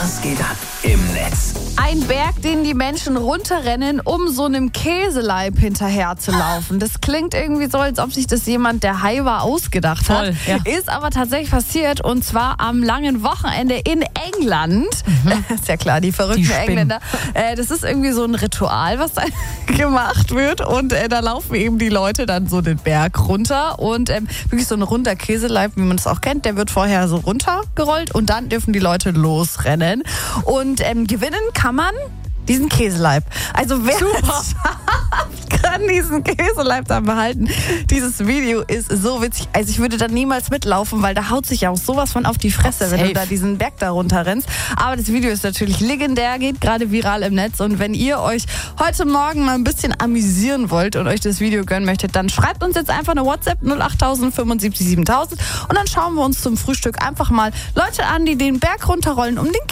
Was geht ab im Netz? Ein Berg, den die Menschen runterrennen, um so einem Käseleib hinterher zu laufen. Das klingt irgendwie so, als ob sich das jemand, der high war, ausgedacht hat. Ja. Ist aber tatsächlich passiert, und zwar am langen Wochenende in England. Ist ja klar, die verrückten Die spinnen. Engländer. Das ist irgendwie so ein Ritual, was da gemacht wird. Und da laufen eben die Leute dann so den Berg runter. Und wirklich so ein runder Käseleib, wie man es auch kennt, der wird vorher so runtergerollt und dann dürfen die Leute losrennen. Und gewinnen kann man diesen Käseleib. Also wer es schafft, kann diesen Käseleib dann behalten. Dieses Video ist so witzig. Also ich würde da niemals mitlaufen, weil da haut sich ja auch sowas von auf die Fresse, wenn du da diesen Berg da runterrennst. Aber das Video ist natürlich legendär, geht gerade viral im Netz. Und wenn ihr euch heute Morgen mal ein bisschen amüsieren wollt und euch das Video gönnen möchtet, dann schreibt uns jetzt einfach eine WhatsApp 08000 75 7000 und dann schauen wir uns zum Frühstück einfach mal Leute an, die den Berg runterrollen, um den